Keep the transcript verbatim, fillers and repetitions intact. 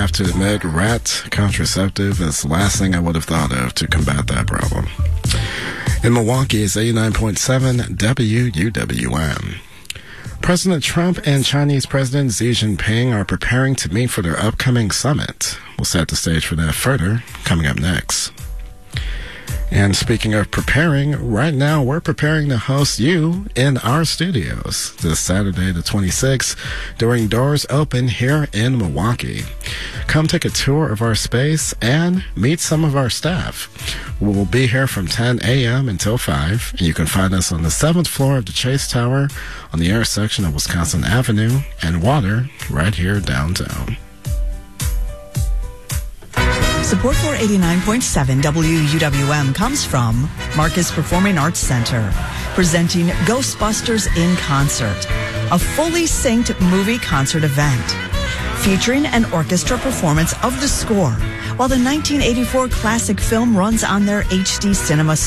have to admit, rat contraceptive is the last thing I would have thought of to combat that problem. In Milwaukee, it's eighty-nine point seven W U W M. President Trump and Chinese President Xi Jinping are preparing to meet for their upcoming summit. We'll set the stage for that further, coming up next. And speaking of preparing, right now we're preparing to host you in our studios this Saturday the twenty-sixth during Doors Open here in Milwaukee. Come take a tour of our space and meet some of our staff. We will be here from ten a.m. until five, and you can find us on the seventh floor of the Chase Tower on the intersection of Wisconsin Avenue and Water right here downtown. Support for eighty-nine point seven W U W M comes from Marcus Performing Arts Center, presenting Ghostbusters in Concert, a fully synced movie concert event featuring an orchestra performance of the score while the nineteen eighty-four classic film runs on their H D cinema